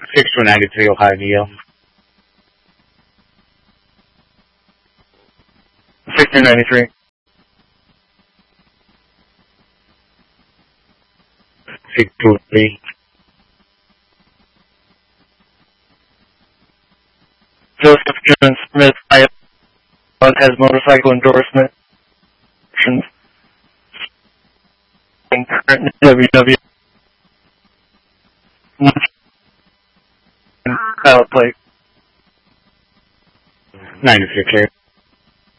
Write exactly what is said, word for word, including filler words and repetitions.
six two ninety-three Ohio D L. six two ninety-three. six two three. Joseph John Smith, I has motorcycle endorsement. Current W W pilot plate. ninety-six here.